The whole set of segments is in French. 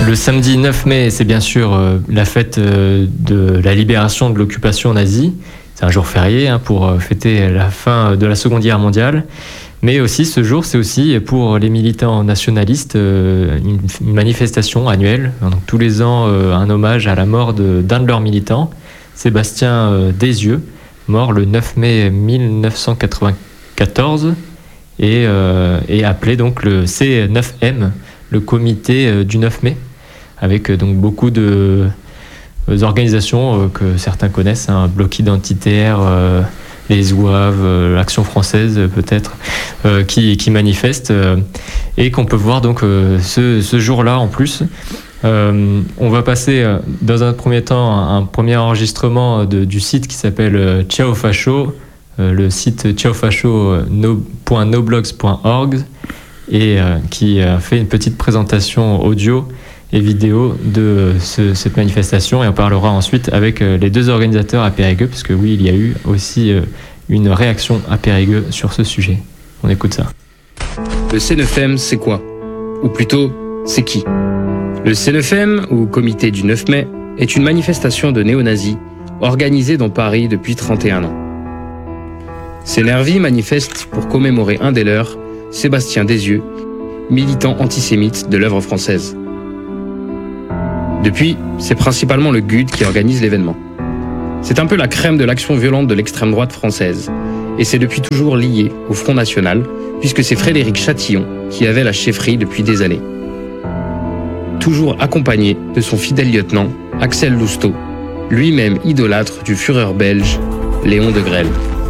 Le samedi 9 mai, c'est bien sûr la fête de la libération de l'occupation nazie. C'est un jour férié pour fêter la fin de la Seconde Guerre mondiale. Mais aussi, ce jour, c'est aussi pour les militants nationalistes une manifestation annuelle. Donc, tous les ans, un hommage à la mort d'un de leurs militants, Sébastien Desieux, mort le 9 mai 1994 et appelé donc le C9M, le comité du 9 mai, avec donc beaucoup de organisations que certains connaissent, Bloc Identitaire, les Zouaves, l'Action française peut-être, qui manifestent et qu'on peut voir donc ce jour-là en plus. On va passer dans un premier temps un premier enregistrement du site qui s'appelle Ciao Facho, le site ciaofacho.noblogs.org et qui fait une petite présentation audio et vidéo de cette manifestation, et on parlera ensuite avec les deux organisateurs à Périgueux, puisque oui, il y a eu aussi une réaction à Périgueux sur ce sujet. On écoute ça. Le C9M, c'est quoi ? Ou plutôt, c'est qui ? Le C9M, ou Comité du 9 mai, est une manifestation de néo-nazis organisée dans Paris depuis 31 ans. Ces nervis manifestent pour commémorer un des leurs, Sébastien Desieux, militant antisémite de l'œuvre française. Depuis, c'est principalement le GUD qui organise l'événement. C'est un peu la crème de l'action violente de l'extrême droite française, et c'est depuis toujours lié au Front National, puisque c'est Frédéric Chatillon qui avait la chefferie depuis des années. Toujours accompagné de son fidèle lieutenant, Axel Lousteau, lui-même idolâtre du Führer belge, Léon de Grelle.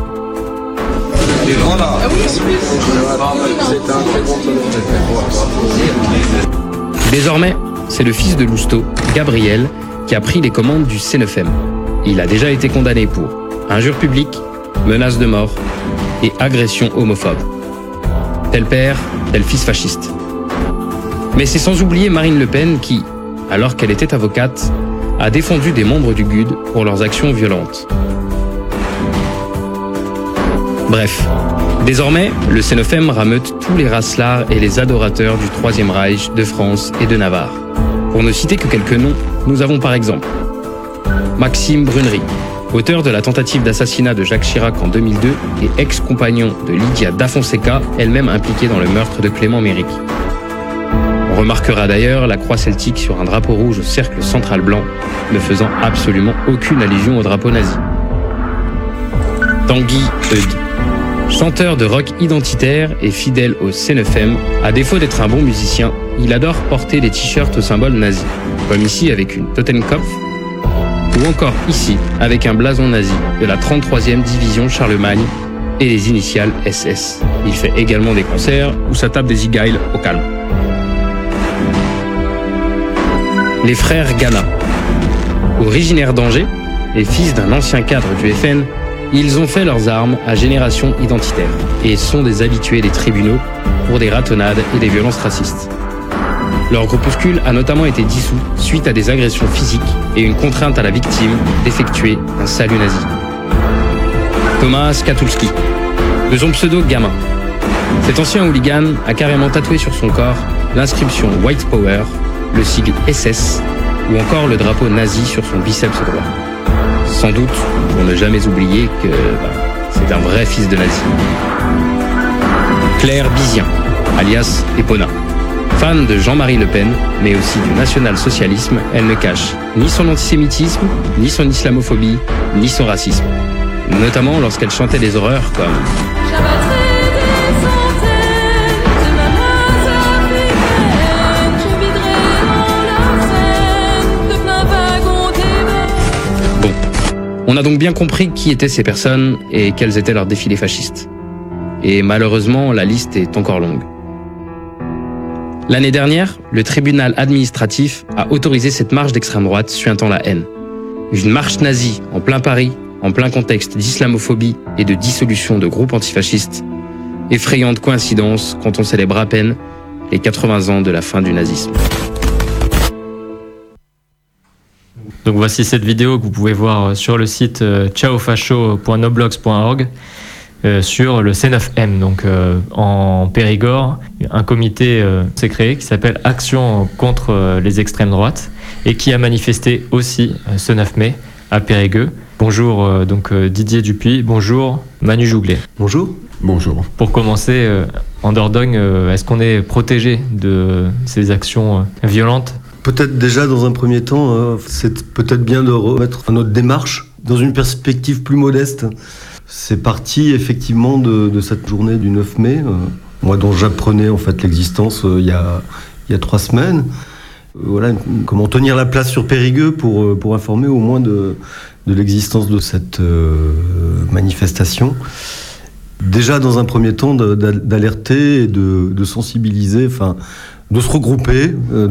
Désormais, c'est le fils de Lousteau, Gabriel, qui a pris les commandes du C9M. Il a déjà été condamné pour injure publique, menace de mort et agression homophobe. Tel père, tel fils fasciste. Mais c'est sans oublier Marine Le Pen qui, alors qu'elle était avocate, a défendu des membres du GUD pour leurs actions violentes. Bref, désormais, le C9M rameute tous les racelards et les adorateurs du Troisième Reich, de France et de Navarre. Pour ne citer que quelques noms, nous avons par exemple Maxime Brunery, auteur de la tentative d'assassinat de Jacques Chirac en 2002 et ex-compagnon de Lydia Da Fonseca, elle-même impliquée dans le meurtre de Clément Méric. On remarquera d'ailleurs la croix celtique sur un drapeau rouge au cercle central blanc, ne faisant absolument aucune allusion au drapeau nazi. Tanguy Eudes, chanteur de rock identitaire et fidèle au C9M, à défaut d'être un bon musicien, il adore porter des t-shirts au symbole nazi, comme ici avec une Totenkopf, ou encore ici avec un blason nazi de la 33e division Charlemagne et les initiales SS. Il fait également des concerts où ça tape des e-giles au calme. Les frères Gana, originaires d'Angers et fils d'un ancien cadre du FN, ils ont fait leurs armes à Génération Identitaire et sont des habitués des tribunaux pour des ratonnades et des violences racistes. Leur groupuscule a notamment été dissous suite à des agressions physiques et une contrainte à la victime d'effectuer un salut nazi. Thomas Skatulski, de son pseudo Gamin. Cet ancien hooligan a carrément tatoué sur son corps l'inscription White Power, le sigle SS ou encore le drapeau nazi sur son biceps droit. Sans doute pour ne jamais oublier que c'est un vrai fils de nazi. Claire Bizien, alias Epona. Fan de Jean-Marie Le Pen, mais aussi du national-socialisme, elle ne cache ni son antisémitisme, ni son islamophobie, ni son racisme. Notamment lorsqu'elle chantait des horreurs comme Bon, on a donc bien compris qui étaient ces personnes et quels étaient leurs défilés fascistes. Et malheureusement, la liste est encore longue. L'année dernière, le tribunal administratif a autorisé cette marche d'extrême droite suintant la haine. Une marche nazie en plein Paris, en plein contexte d'islamophobie et de dissolution de groupes antifascistes. Effrayante coïncidence quand on célèbre à peine les 80 ans de la fin du nazisme. Donc voici cette vidéo que vous pouvez voir sur le site ciaofacho.noblogs.org. sur le C9M. Donc en Périgord, un comité s'est créé qui s'appelle Action contre les extrêmes droites et qui a manifesté aussi ce 9 mai à Périgueux. Bonjour Didier Dupuis, bonjour Manu Jouglet. Bonjour. Bonjour. Pour commencer, en Dordogne, est-ce qu'on est protégé de ces actions violentes ? Peut-être déjà dans un premier temps, c'est peut-être bien de remettre notre démarche dans une perspective plus modeste. C'est parti effectivement de cette journée du 9 mai, moi dont j'apprenais en fait l'existence il y a 3 semaines. Voilà, comment tenir la place sur Périgueux pour informer au moins de l'existence de cette manifestation. Déjà dans un premier temps d'alerter et de sensibiliser, de se regrouper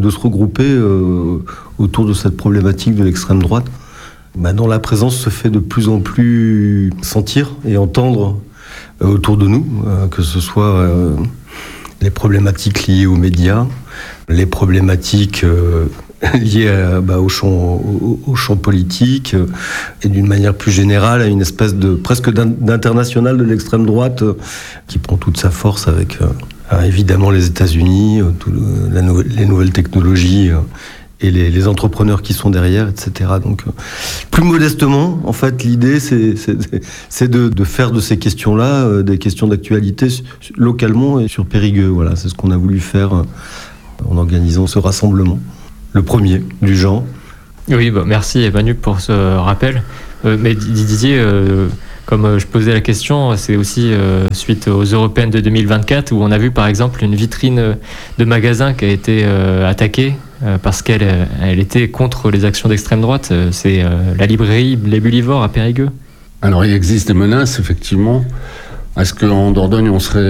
autour de cette problématique de l'extrême droite, dont la présence se fait de plus en plus sentir et entendre autour de nous, que ce soit les problématiques liées aux médias, les problématiques liées au champ politique et d'une manière plus générale à une espèce presque d'international de l'extrême droite qui prend toute sa force avec évidemment les États-Unis, les nouvelles technologies et les entrepreneurs qui sont derrière, etc. Donc, plus modestement, en fait, l'idée, c'est de faire de ces questions-là des questions d'actualité localement et sur Périgueux. Voilà, c'est ce qu'on a voulu faire en organisant ce rassemblement, le premier du genre. Oui, merci Manu pour ce rappel. Mais Didier, comme je posais la question, c'est aussi suite aux Européennes de 2024 où on a vu par exemple une vitrine de magasin qui a été attaquée parce qu'elle était contre les actions d'extrême droite. C'est la librairie Les Bulivores à Périgueux. Alors il existe des menaces, effectivement. Est-ce qu'en Dordogne on serait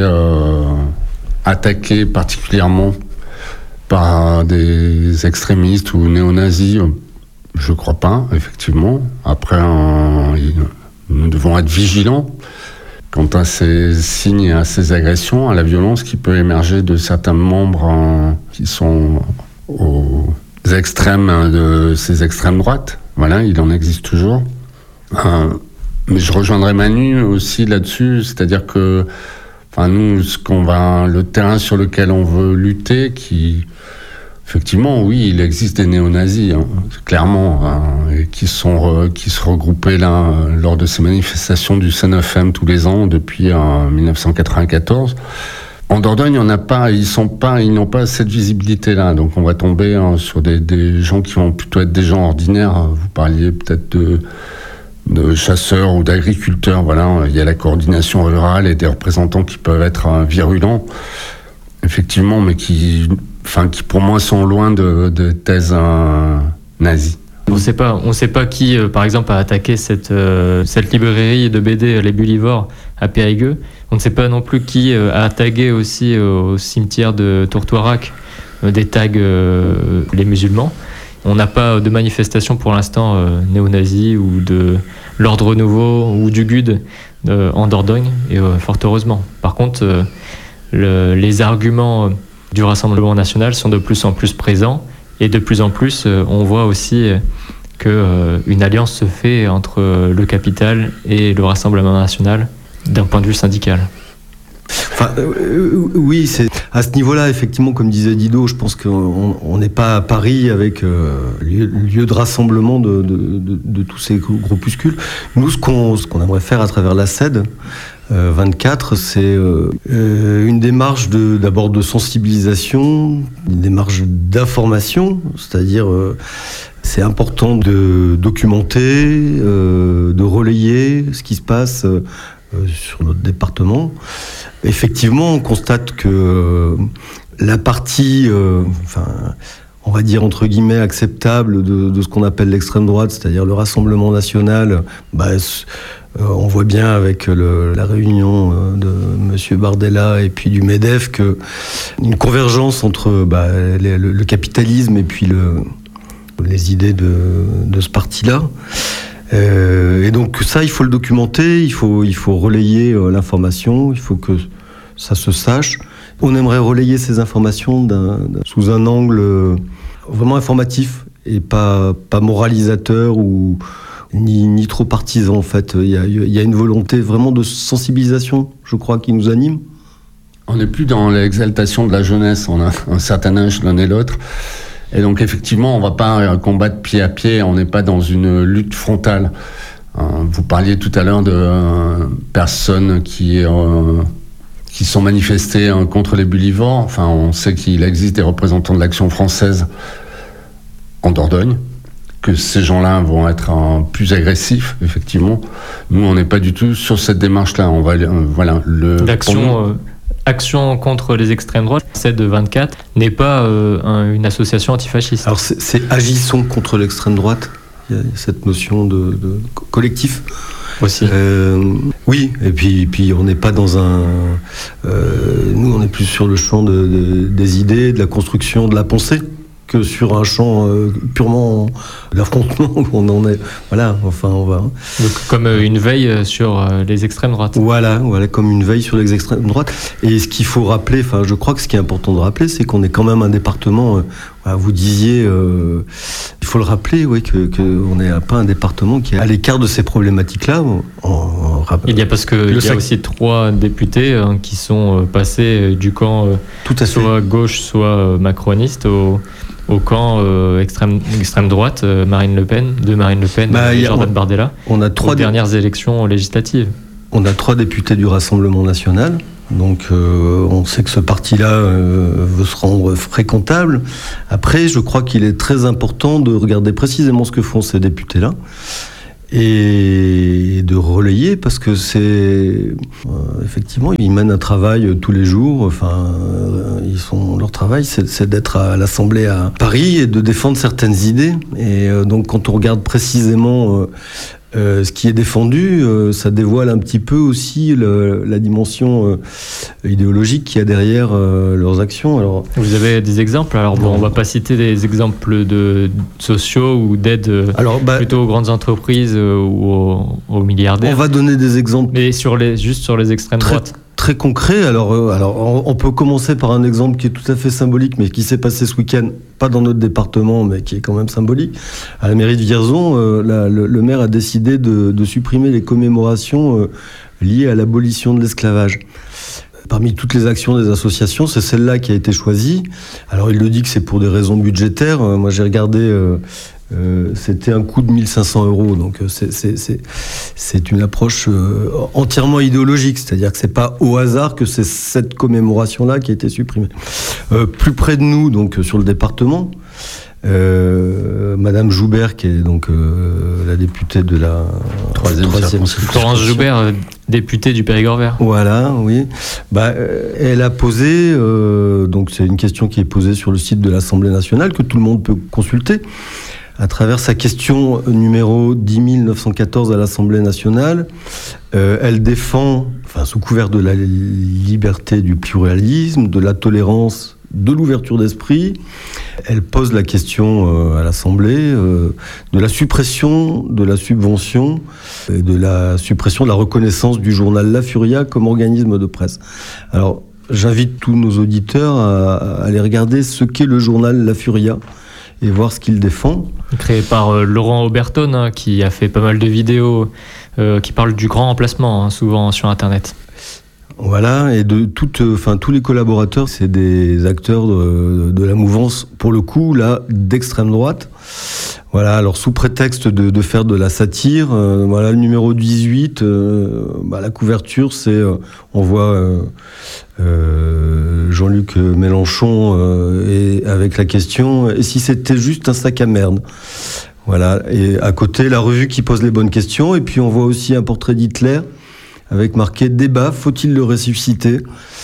attaqué particulièrement par des extrémistes ou néo-nazis ? Je ne crois pas, effectivement. Après, nous devons être vigilants quant à ces signes et à ces agressions, à la violence qui peut émerger de certains membres qui sont aux extrêmes de ces extrêmes droites. Voilà, il en existe toujours. Mais je rejoindrai Manu aussi là-dessus, c'est-à-dire que nous, le terrain sur lequel on veut lutter, effectivement, oui, il existe des néo-nazis, clairement, et qui se regroupaient là lors de ces manifestations du C9M tous les ans depuis 1994. En Dordogne, il y en a pas, ils n'ont pas cette visibilité-là, donc on va tomber sur des gens qui vont plutôt être des gens ordinaires. Vous parliez peut-être de chasseurs ou d'agriculteurs, voilà, il y a la coordination rurale et des représentants qui peuvent être virulents, effectivement, mais qui pour moi sont loin de thèses nazies. On sait pas qui, par exemple, a attaqué cette librairie de BD Les Bulivores à Périgueux. On ne sait pas non plus qui a tagué aussi au cimetière de Tourtoirac des tags les musulmans. On n'a pas de manifestation pour l'instant néo-nazi ou de l'Ordre Nouveau ou du GUD en Dordogne, et fort heureusement. Par contre, les arguments du Rassemblement national sont de plus en plus présents et de plus en plus on voit aussi qu'une alliance se fait entre le capital et le Rassemblement national d'un point de vue syndical. Oui, c'est à ce niveau-là, effectivement, comme disait Dido, je pense qu'on n'est pas à Paris avec lieu de rassemblement de tous ces groupuscules. Nous, ce qu'on aimerait faire à travers la CED 24, c'est une démarche d'abord de sensibilisation, une démarche d'information, c'est-à-dire c'est important de documenter, de relayer ce qui se passe sur notre département. Effectivement, on constate que la partie, on va dire entre guillemets acceptable de ce qu'on appelle l'extrême droite, c'est-à-dire le Rassemblement national, on voit bien avec la réunion de M. Bardella et puis du MEDEF une convergence entre le capitalisme et puis les idées de ce parti-là. Et donc ça, il faut le documenter, il faut relayer l'information, il faut que ça se sache. On aimerait relayer ces informations sous un angle vraiment informatif et pas moralisateur ou ni trop partisan en fait. Il y a une volonté vraiment de sensibilisation, je crois, qui nous anime. On n'est plus dans l'exaltation de la jeunesse, on a un certain âge l'un et l'autre. Et donc effectivement, on ne va pas combattre pied à pied, on n'est pas dans une lutte frontale. Vous parliez tout à l'heure de personnes qui sont manifestées contre les bullivores. Enfin, on sait qu'il existe des représentants de l'Action française en Dordogne, que ces gens-là vont être plus agressifs, effectivement. Nous, on n'est pas du tout sur cette démarche-là. On va, Action contre les extrêmes droites, celle de 24, n'est pas une association antifasciste. Alors c'est Agissons contre l'extrême droite. Il y a cette notion de collectif. Aussi. Oui, et puis on n'est pas dans nous, on est plus sur le champ des idées, de la construction, de la pensée, que sur un champ purement d'affrontement où on en est. Voilà, enfin, on va. Donc, comme une veille sur les extrêmes droites. Voilà, comme une veille sur les extrêmes droites. Et ce qu'il faut rappeler, enfin, je crois que ce qui est important de rappeler, c'est qu'on est quand même un département. Vous disiez, il faut le rappeler, oui, que on n'est pas un département qui est à l'écart de ces problématiques-là. Il y a parce que il y a aussi 3 députés qui sont passés du camp soit gauche, soit macroniste au camp extrême droite, Marine Le Pen et Jordan Bardella, aux dernières élections législatives. On a 3 députés du Rassemblement national, donc on sait que ce parti-là veut se rendre fréquentable. Après, je crois qu'il est très important de regarder précisément ce que font ces députés-là et de relayer, parce que c'est effectivement, ils mènent un travail tous les jours. Enfin, leur travail, c'est d'être à l'Assemblée à Paris et de défendre certaines idées. Et donc, quand on regarde précisément ce qui est défendu, ça dévoile un petit peu aussi la dimension idéologique qu'il y a derrière leurs actions. Alors, vous avez des exemples? Alors bon, on va pas citer des exemples de sociaux ou d'aide plutôt aux grandes entreprises ou aux milliardaires. On va donner des exemples. Mais juste sur les extrêmes droites. Très concret. Alors, on peut commencer par un exemple qui est tout à fait symbolique, mais qui s'est passé ce week-end, pas dans notre département, mais qui est quand même symbolique. À la mairie de Vierzon, le maire a décidé de supprimer les commémorations liées à l'abolition de l'esclavage. Parmi toutes les actions des associations, c'est celle-là qui a été choisie. Alors, il le dit que c'est pour des raisons budgétaires. Moi, j'ai regardé... c'était un coût de 1 500 €, donc c'est une approche entièrement idéologique, c'est-à-dire que c'est pas au hasard que c'est cette commémoration-là qui a été supprimée. Plus près de nous, donc sur le département, Madame Joubert, qui est donc la députée de la troisième Florence Joubert, députée du Périgord vert. Voilà, oui. Elle a posé, donc c'est une question qui est posée sur le site de l'Assemblée nationale, que tout le monde peut consulter, à travers sa question numéro 10 914 à l'Assemblée nationale. Elle défend, sous couvert de la liberté, du pluralisme, de la tolérance, de l'ouverture d'esprit, elle pose la question à l'Assemblée de la suppression de la subvention et de la suppression de la reconnaissance du journal La Furia comme organisme de presse. Alors, j'invite tous nos auditeurs à aller regarder ce qu'est le journal La Furia et voir ce qu'il défend. Créé par Laurent Oberton, qui a fait pas mal de vidéos qui parlent du grand remplacement, souvent sur Internet. Voilà, et de tous les collaborateurs, c'est des acteurs de la mouvance, pour le coup, là, d'extrême droite. Voilà, alors sous prétexte de faire de la satire, voilà, le numéro 18, la couverture, c'est, on voit Jean-Luc Mélenchon et avec la question « Et si c'était juste un sac à merde ?» Voilà, et à côté, la revue qui pose les bonnes questions, et puis on voit aussi un portrait d'Hitler, avec marqué « Débat, faut-il le ressusciter ?»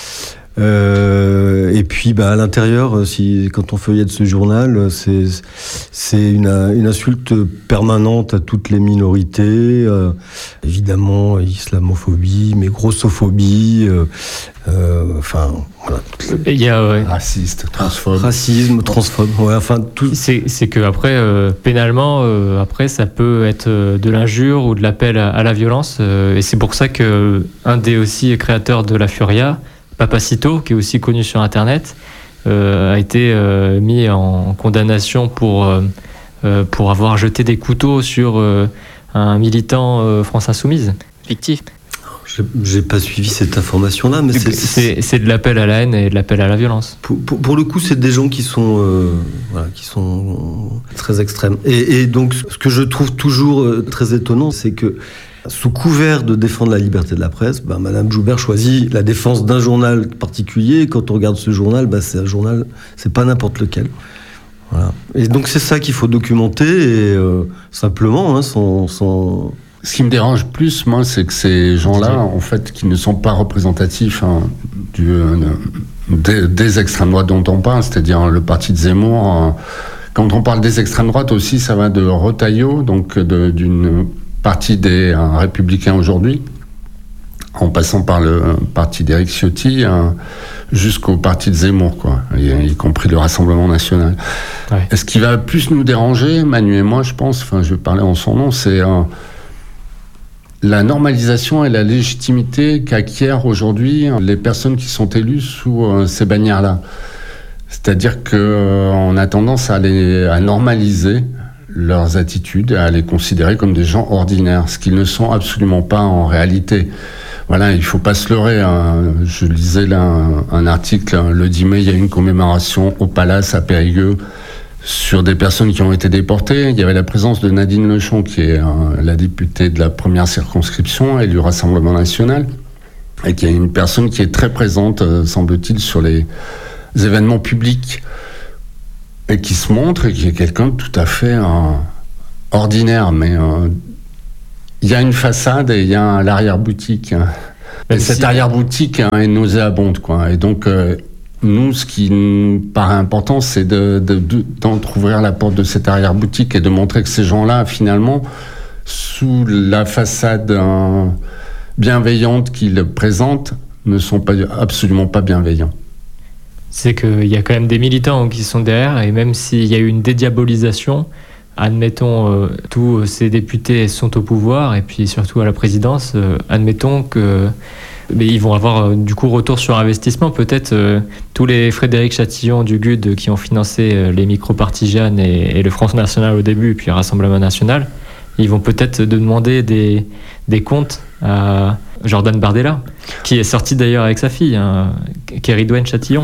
Et puis à l'intérieur, quand on feuillette ce journal, c'est une insulte permanente à toutes les minorités, évidemment islamophobie, mais grossophobie, voilà. Il y a racisme, transphobe, ouais, tout. C'est que après pénalement, après ça peut être de l'injure ou de l'appel à la violence, et c'est pour ça que un des aussi créateurs de La Furia, Papacito, qui est aussi connu sur Internet, a été mis en condamnation pour avoir jeté des couteaux sur un militant France Insoumise, fictif. J'ai pas suivi cette information-là, mais c'est de l'appel à la haine et de l'appel à la violence. Pour le coup, c'est des gens qui sont très extrêmes. Et donc, ce que je trouve toujours très étonnant, c'est que sous couvert de défendre la liberté de la presse, Madame Joubert choisit la défense d'un journal particulier. Et quand on regarde ce journal, c'est un journal, c'est pas n'importe lequel. Voilà. Et donc c'est ça qu'il faut documenter et simplement, sans... Ce qui me dérange plus, moi, c'est que ces gens-là, en fait, qui ne sont pas représentatifs des extrêmes droites dont on parle, c'est-à-dire le parti de Zemmour. Quand on parle des extrêmes droites aussi, ça va de Retailleau, donc d'une partie des Républicains aujourd'hui, en passant par le parti d'Éric Ciotti, jusqu'au parti de Zemmour, quoi, y compris le Rassemblement national. Ouais. Et ce qui va plus nous déranger, Manu et moi, je pense, je vais parler en son nom, c'est la normalisation et la légitimité qu'acquièrent aujourd'hui les personnes qui sont élues sous ces bannières-là. C'est-à-dire qu'on a tendance à normaliser leurs attitudes, à les considérer comme des gens ordinaires, ce qu'ils ne sont absolument pas en réalité. Voilà, il ne faut pas se leurrer. Je lisais là un article, le 10 mai, il y a eu une commémoration au Palace à Périgueux sur des personnes qui ont été déportées. Il y avait la présence de Nadine Lechon, qui est la députée de la première circonscription, élue Rassemblement national, et qui est une personne qui est très présente, semble-t-il, sur les événements publics, et qui se montre, et qui est quelqu'un de tout à fait ordinaire. Mais il y a une façade et il y a l'arrière-boutique. Et cette arrière-boutique est nauséabonde, quoi. Et donc... nous, ce qui nous paraît important, c'est d'entrouvrir la porte de cette arrière-boutique et de montrer que ces gens-là, finalement, sous la façade bienveillante qu'ils présentent, ne sont absolument pas bienveillants. C'est qu'il y a quand même des militants qui sont derrière, et même s'il y a eu une dédiabolisation, admettons, tous ces députés sont au pouvoir, et puis surtout à la présidence, admettons que... Mais ils vont avoir du coup retour sur investissement. Peut-être tous les Frédéric Chatillon du GUD qui ont financé les micro-partisanes et le Front National au début, puis le Rassemblement National, ils vont peut-être demander des comptes à Jordan Bardella, qui est sorti d'ailleurs avec sa fille, Keridwen Chatillon.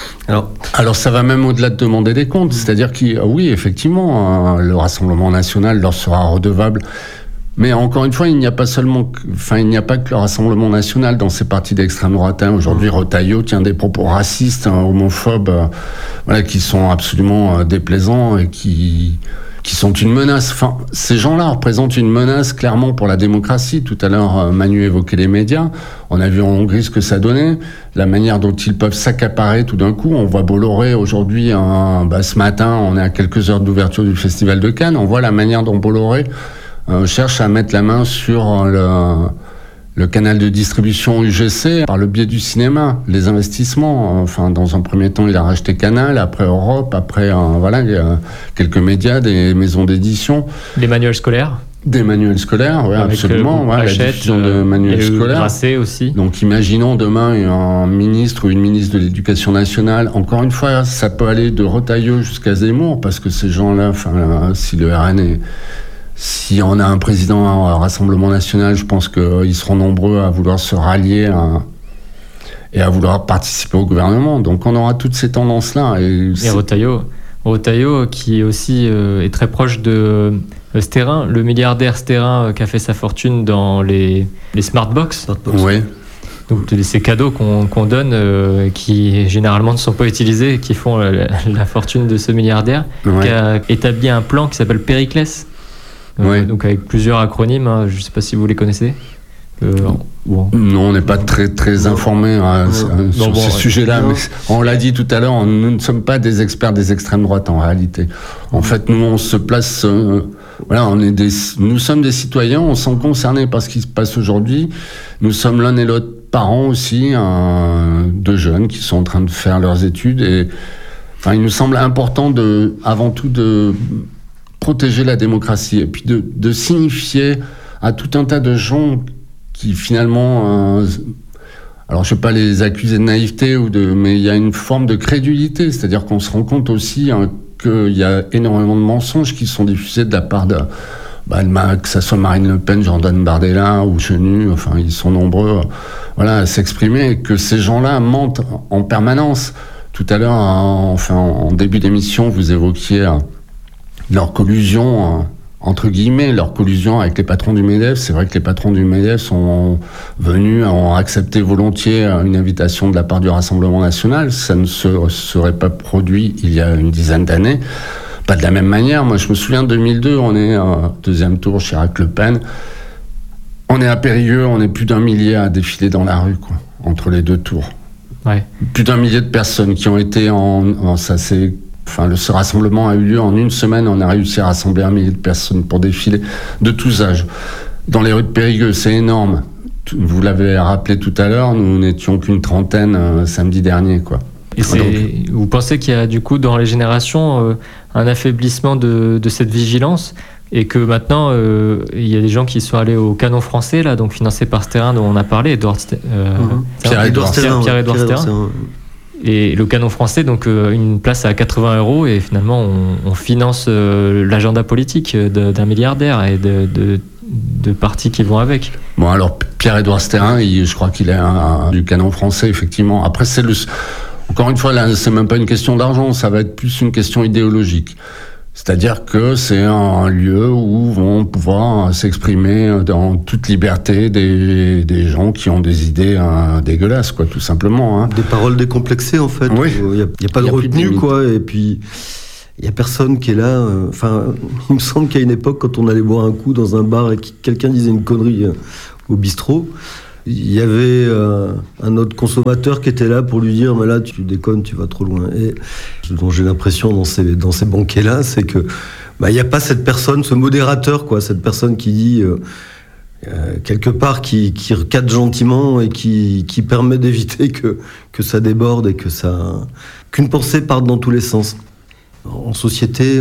Alors ça va même au-delà de demander des comptes, c'est-à-dire que oui, effectivement, le Rassemblement National leur sera redevable. Mais encore une fois, il n'y a pas que le Rassemblement national dans ces partis d'extrême droite. Aujourd'hui, Retailleau tient des propos racistes, homophobes, qui sont absolument déplaisants et qui sont une menace. Enfin, ces gens-là représentent une menace clairement pour la démocratie. Tout à l'heure, Manu évoquait les médias. On a vu en Hongrie ce que ça donnait, la manière dont ils peuvent s'accaparer tout d'un coup. On voit Bolloré aujourd'hui, ce matin, on est à quelques heures d'ouverture du Festival de Cannes. On voit la manière dont Bolloré cherche à mettre la main sur le canal de distribution UGC par le biais du cinéma, les investissements. Dans un premier temps, il a racheté Canal, après Europe, après quelques médias, des maisons d'édition. Les manuels scolaires. Des manuels scolaires, oui, absolument. La diffusion de manuels scolaires. Grasset aussi. Donc imaginons demain un ministre ou une ministre de l'Éducation nationale. Encore une fois, ça peut aller de Retailleau jusqu'à Zemmour, parce que ces gens-là, si le RN est... Si on a un président à Rassemblement national, je pense qu'ils seront nombreux à vouloir se rallier et à vouloir participer au gouvernement. Donc on aura toutes ces tendances-là. Et Retailleau qui aussi est très proche de Sterrin, le milliardaire Sterrin qui a fait sa fortune dans les Smartbox. Oui. Donc ces cadeaux qu'on donne, qui généralement ne sont pas utilisés, qui font la fortune de ce milliardaire, qui a établi un plan qui s'appelle Périclès. Donc avec plusieurs acronymes, je ne sais pas si vous les connaissez. Non, on n'est pas très informés sur ces sujets-là, mais on l'a dit tout à l'heure, nous ne sommes pas des experts des extrêmes droites en réalité. En fait, nous on se place, nous sommes des citoyens, on s'en concernés par ce qui se passe aujourd'hui. Nous sommes l'un et l'autre parents aussi de jeunes qui sont en train de faire leurs études, et il nous semble important avant tout de protéger la démocratie et puis de signifier à tout un tas de gens qui finalement, alors je ne vais pas les accuser de naïveté mais il y a une forme de crédulité, c'est-à-dire qu'on se rend compte aussi qu'il y a énormément de mensonges qui sont diffusés de la part que ça soit Marine Le Pen, Jordan Bardella ou Chenu, enfin ils sont nombreux à s'exprimer, et que ces gens-là mentent en permanence. Tout à l'heure, en début d'émission, vous évoquiez leur collusion, entre guillemets, leur collusion avec les patrons du MEDEF. C'est vrai que les patrons du MEDEF sont venus, ont accepté volontiers une invitation de la part du Rassemblement national. Ça ne se serait pas produit il y a une dizaine d'années. Pas de la même manière. Moi, je me souviens, 2002, on est deuxième tour, Chirac-Le Pen. On est à Périgueux, on est plus d'1 millier à défiler dans la rue, quoi, entre les deux tours. Ouais. Plus d'1 millier de personnes qui ont été ce rassemblement a eu lieu en une semaine. On a réussi à rassembler 1 millier de personnes pour défiler de tous âges. Dans les rues de Périgueux, c'est énorme. Vous l'avez rappelé tout à l'heure, nous n'étions qu'une trentaine samedi dernier, quoi. Et vous pensez qu'il y a du coup dans les générations un affaiblissement de cette vigilance, et que maintenant il y a des gens qui sont allés au Canon Français là, donc financé par Sterrin dont on a parlé, Pierre-Édouard Sterrin. Et le Canon Français, donc une place à 80 €, et finalement on finance l'agenda politique d'un milliardaire et de partis qui vont avec. Bon, alors Pierre-Édouard Sterrin, je crois qu'il est du Canon Français, effectivement. Après, encore une fois, là, c'est même pas une question d'argent, ça va être plus une question idéologique. C'est-à-dire que c'est un lieu où vont pouvoir s'exprimer dans toute liberté des gens qui ont des idées dégueulasses, quoi, tout simplement. Hein. Des paroles décomplexées, en fait. Oui. Il n'y a pas de retenue, quoi. Et puis, il n'y a personne qui est là. Il me semble qu'à une époque, quand on allait boire un coup dans un bar et que quelqu'un disait une connerie au bistrot, il y avait un autre consommateur qui était là pour lui dire « mais là tu déconnes, tu vas trop loin ». Et ce dont j'ai l'impression dans ces banquets-là, c'est que il n'y a pas cette personne, ce modérateur, quoi, cette personne qui dit quelque part, qui recadre gentiment et qui permet d'éviter que ça déborde et qu'une pensée parte dans tous les sens. En société,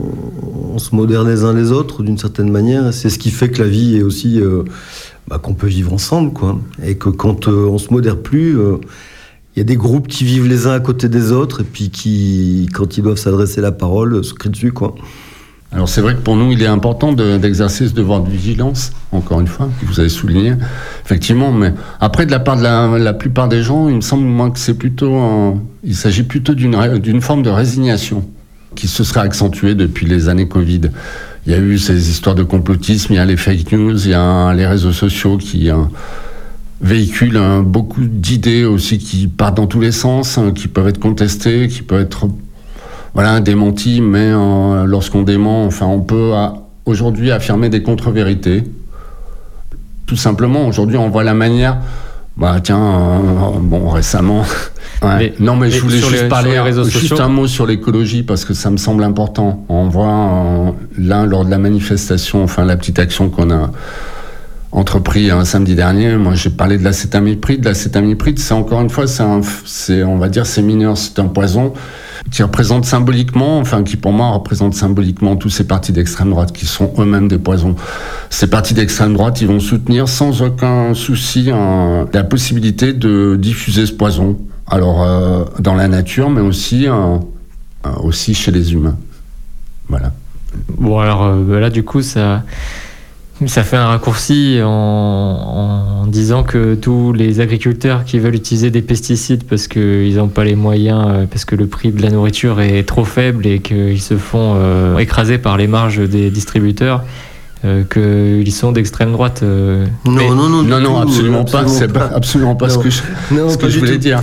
on se modère les uns les autres d'une certaine manière. C'est ce qui fait que la vie est aussi qu'on peut vivre ensemble, quoi. Et que quand on se modère plus, il y a des groupes qui vivent les uns à côté des autres et puis qui, quand ils doivent s'adresser la parole, se crient dessus, quoi. Alors c'est vrai que pour nous, il est important d'exercer ce devoir de vigilance, encore une fois, que vous avez souligné, effectivement. Mais après, de la part de la plupart des gens, il me semble moi que c'est plutôt il s'agit plutôt d'une forme de résignation qui se serait accentuée depuis les années Covid. Il y a eu ces histoires de complotisme, il y a les fake news, il y a les réseaux sociaux qui véhiculent beaucoup d'idées aussi qui partent dans tous les sens, qui peuvent être contestées, qui peuvent être démenties, mais lorsqu'on dément, on peut aujourd'hui affirmer des contre-vérités. Tout simplement, aujourd'hui, on voit la manière... récemment... Ouais. Mais je voulais juste parler juste un mot sur l'écologie parce que ça me semble important. On voit lors de la manifestation, la petite action qu'on a entrepris samedi dernier. Moi, j'ai parlé de l'acétamipride. L'acétamipride, c'est encore une fois, on va dire, c'est mineur, c'est un poison qui représente symboliquement, qui pour moi représente symboliquement tous ces partis d'extrême droite qui sont eux-mêmes des poisons. Ces partis d'extrême droite, ils vont soutenir sans aucun souci la possibilité de diffuser ce poison. Alors, dans la nature, mais aussi chez les humains. Voilà. Bon, alors là, du coup, ça fait un raccourci en disant que tous les agriculteurs qui veulent utiliser des pesticides parce qu'ils n'ont pas les moyens, parce que le prix de la nourriture est trop faible et qu'ils se font écraser par les marges des distributeurs, qu'ils sont d'extrême droite. Non, absolument pas. C'est absolument pas ce que je voulais dire.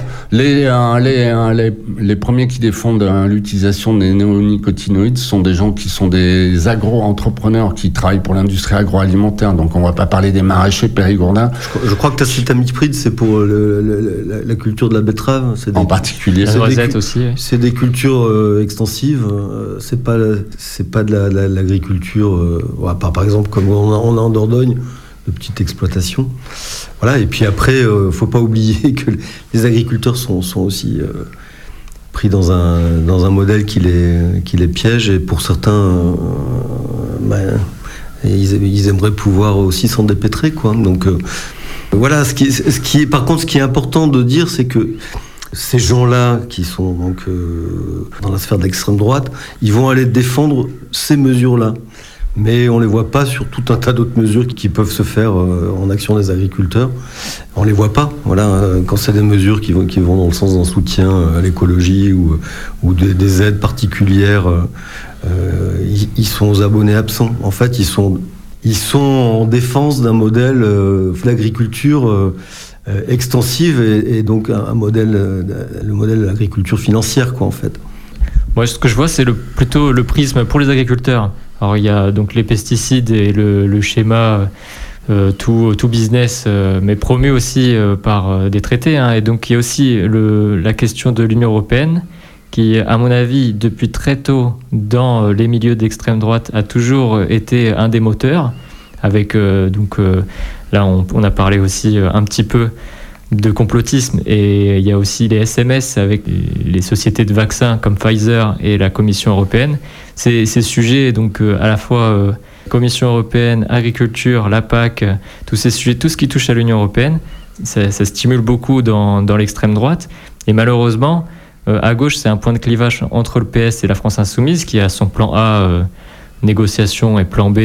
Les premiers qui défendent l'utilisation des néonicotinoïdes sont des gens qui sont des agro-entrepreneurs qui travaillent pour l'industrie agroalimentaire. Donc on va pas parler des maraîchers périgourdins. Je crois que l'acétamipride, c'est pour la culture de la betterave. En particulier. La noisette aussi. C'est des cultures extensives. C'est pas de l'agriculture. Par exemple, comme on a en Dordogne, de petites exploitations. Voilà. Et puis après, faut pas oublier que les agriculteurs sont aussi pris dans un modèle qui les piège. Et pour certains, ils aimeraient pouvoir aussi s'en dépêtrer, quoi. Donc voilà. Par contre, ce qui est important de dire, c'est que ces gens-là qui sont donc dans la sphère de l'extrême droite, ils vont aller défendre ces mesures-là. mais on les voit pas sur tout un tas d'autres mesures qui peuvent se faire en action des agriculteurs. On les voit pas. Voilà, quand c'est des mesures qui vont dans le sens d'un soutien à l'écologie ou des aides particulières, ils sont aux abonnés absents. En fait, ils sont en défense d'un modèle d'agriculture extensive et donc le modèle de l'agriculture financière, quoi, en fait. Moi, ce que je vois, c'est plutôt le prisme pour les agriculteurs. Alors, il y a donc les pesticides et le schéma tout business, mais promu aussi par des traités. Et donc, il y a aussi la question de l'Union européenne, qui, à mon avis, depuis très tôt, dans les milieux d'extrême droite, a toujours été un des moteurs. Avec, là, on a parlé aussi un petit peu de complotisme, et il y a aussi les SMS avec les sociétés de vaccins comme Pfizer et la Commission européenne. Ces sujets, donc à la fois Commission européenne, agriculture, la PAC, tous ces sujets, tout ce qui touche à l'Union européenne, ça stimule beaucoup dans l'extrême droite. Et malheureusement, à gauche, c'est un point de clivage entre le PS et la France Insoumise, qui a son plan A, négociation, et plan B,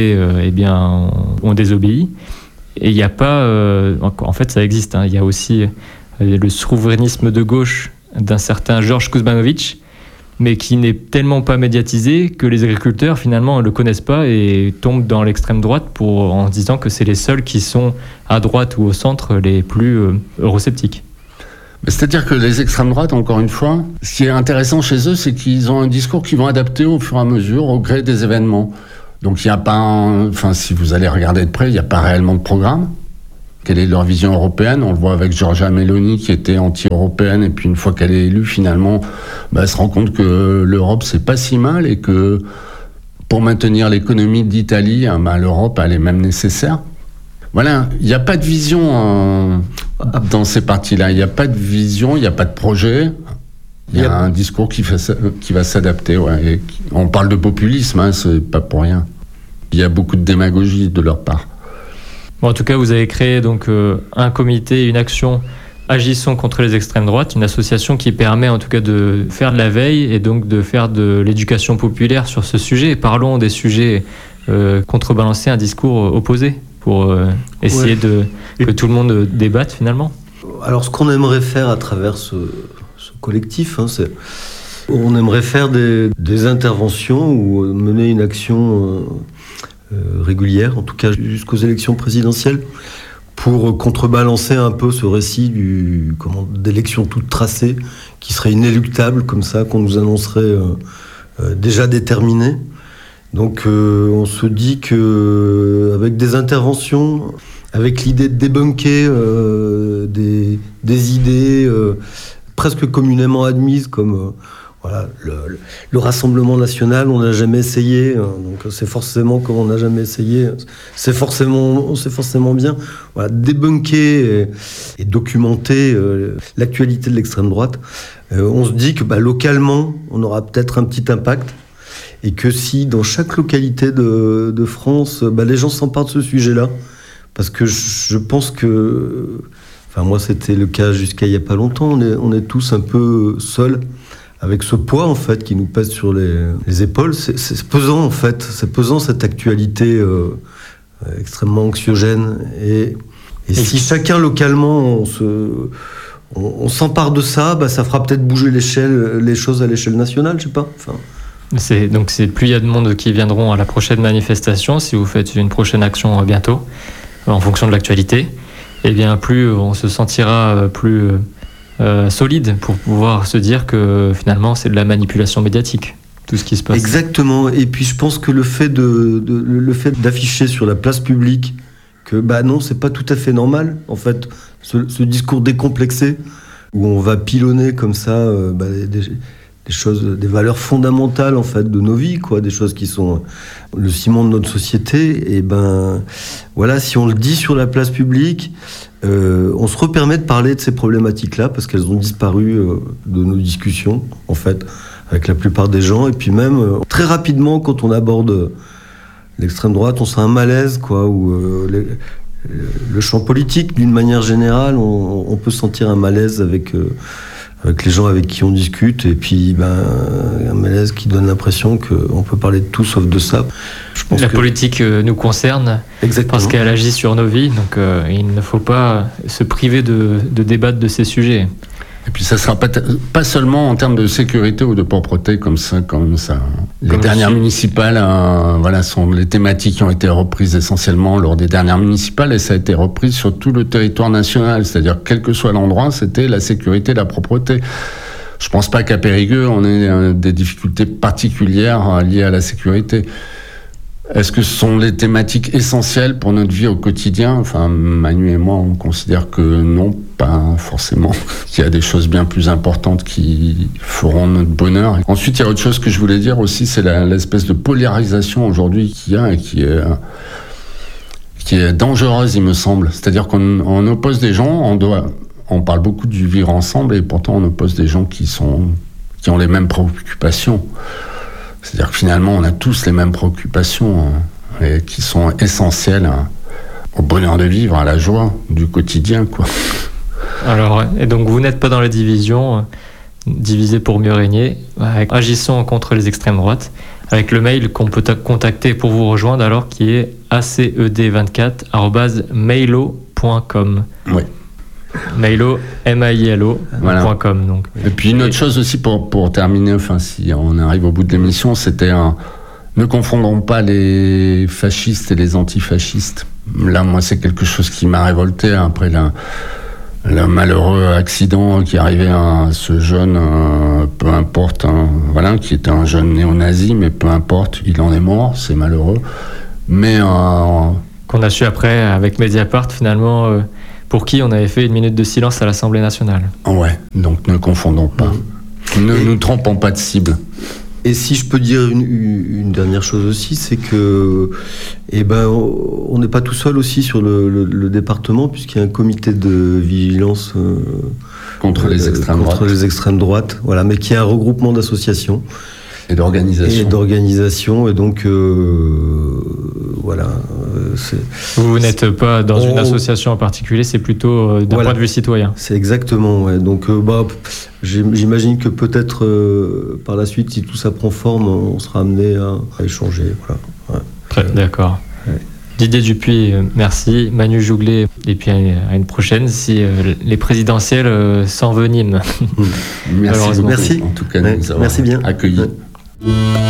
on désobéit. Et il n'y a pas... en fait, ça existe. Il y a aussi le souverainisme de gauche d'un certain Georges Kuzmanovic, mais qui n'est tellement pas médiatisé que les agriculteurs, finalement, ne le connaissent pas et tombent dans l'extrême droite en disant que c'est les seuls qui sont à droite ou au centre les plus eurosceptiques. C'est-à-dire que les extrêmes droites, encore une fois, ce qui est intéressant chez eux, c'est qu'ils ont un discours qu'ils vont adapter au fur et à mesure, au gré des événements. Donc il n'y a pas, si vous allez regarder de près, il n'y a pas réellement de programme. Quelle est leur vision européenne ? On le voit avec Giorgia Meloni qui était anti-européenne, et puis une fois qu'elle est élue, finalement, elle se rend compte que l'Europe, c'est pas si mal, et que pour maintenir l'économie d'Italie, l'Europe, elle est même nécessaire. Voilà, il n'y a pas de vision dans ces partis-là. Il n'y a pas de vision, il n'y a pas de projet. Il y a un discours qui va s'adapter. Ouais. Et on parle de populisme, c'est pas pour rien. Il y a beaucoup de démagogie de leur part. Bon, en tout cas, vous avez créé donc un comité, une action Agissons contre les extrêmes droites, une association qui permet en tout cas de faire de la veille et donc de faire de l'éducation populaire sur ce sujet. Parlons des sujets, contrebalancer un discours opposé pour essayer que tout le monde débatte finalement. Alors, ce qu'on aimerait faire à travers ce collectif, on aimerait faire des interventions ou mener une action régulière, en tout cas jusqu'aux élections présidentielles, pour contrebalancer un peu ce récit d'élections toutes tracées, qui serait inéluctable, comme ça, qu'on nous annoncerait déjà déterminées. Donc on se dit qu'avec des interventions, avec l'idée de débunker des idées presque communément admises comme le Rassemblement national, on n'a jamais essayé, donc c'est forcément comme on n'a jamais essayé, c'est forcément bien. Voilà, débunker et documenter l'actualité de l'extrême droite. On se dit que localement, on aura peut-être un petit impact, et que si dans chaque localité de France, les gens s'emparent de ce sujet-là, parce que je pense que, moi c'était le cas jusqu'à il n'y a pas longtemps, on est tous un peu seuls avec ce poids en fait qui nous pèse sur les épaules. C'est pesant en fait, c'est pesant cette actualité extrêmement anxiogène, et si chacun localement on s'empare de ça, ça fera peut-être bouger les choses à l'échelle nationale, je sais pas. Donc plus il y a de monde qui viendront à la prochaine manifestation, si vous faites une prochaine action bientôt, en fonction de l'actualité, et bien plus on se sentira plus solide pour pouvoir se dire que finalement c'est de la manipulation médiatique, tout ce qui se passe. Exactement, et puis je pense que le fait d'afficher sur la place publique que non, c'est pas tout à fait normal, en fait, ce discours décomplexé, où on va pilonner comme ça des choses, des valeurs fondamentales en fait de nos vies, des choses qui sont le ciment de notre société, et si on le dit sur la place publique, on se repermet de parler de ces problématiques-là parce qu'elles ont disparu de nos discussions en fait avec la plupart des gens, et puis même très rapidement quand on aborde l'extrême droite, on sent un malaise où le champ politique d'une manière générale, on peut sentir un malaise avec avec les gens avec qui on discute, et puis un malaise qui donne l'impression qu'on peut parler de tout sauf de ça. Je pense la politique nous concerne. Exactement. Parce qu'elle agit sur nos vies, donc il ne faut pas se priver de débattre de ces sujets. Et puis ça sera pas seulement en termes de sécurité ou de propreté comme ça. Les dernières municipales, sont les thématiques qui ont été reprises essentiellement lors des dernières municipales, et ça a été repris sur tout le territoire national. C'est-à-dire, quel que soit l'endroit, c'était la sécurité, la propreté. Je pense pas qu'à Périgueux, on ait des difficultés particulières liées à la sécurité. Est-ce que ce sont les thématiques essentielles pour notre vie au quotidien ? Enfin, Manu et moi, on considère que non, pas forcément. Il y a des choses bien plus importantes qui feront notre bonheur. Ensuite, il y a autre chose que je voulais dire aussi, c'est l'espèce de polarisation aujourd'hui qu'il y a et qui est dangereuse, il me semble. C'est-à-dire qu'on oppose des gens, on parle beaucoup du vivre ensemble, et pourtant on oppose des gens qui ont les mêmes préoccupations. C'est-à-dire que finalement, on a tous les mêmes préoccupations et qui sont essentielles au bonheur de vivre, à la joie du quotidien, quoi. Alors, et donc vous n'êtes pas dans la division, diviser pour mieux régner. Agissons contre les extrêmes droites, avec le mail qu'on peut contacter pour vous rejoindre, alors qui est aced24@mailo.com. Oui. Mailo, mailo.com. Voilà. Donc. Et puis une autre chose aussi pour terminer, enfin si on arrive au bout de l'émission, c'était ne confondons pas les fascistes et les antifascistes. Là, moi, c'est quelque chose qui m'a révolté après le malheureux accident qui arrivait à ce jeune, peu importe, qui était un jeune néo-nazi, mais peu importe, il en est mort, c'est malheureux. Mais qu'on a su après avec Mediapart, finalement. Pour qui on avait fait 1 minute de silence à l'Assemblée nationale. Ouais, donc ne confondons pas. Ne nous trompons pas de cible. Et si je peux dire une dernière chose aussi, c'est que on n'est pas tout seul aussi sur le département, puisqu'il y a un comité de vigilance contre les extrêmes droites, voilà, mais qui est un regroupement d'associations. Et d'organisation. Et donc, Vous n'êtes pas dans une association en particulier, c'est plutôt d'un point de vue citoyen. C'est exactement, ouais. Donc, j'imagine que peut-être par la suite, si tout ça prend forme, on sera amené à échanger. Voilà. Ouais. D'accord. Ouais. Didier Dupuis, merci. Manu Jouglet, et puis à une prochaine si les présidentielles s'enveniment. Merci beaucoup. En tout cas, nous avoir accueillis.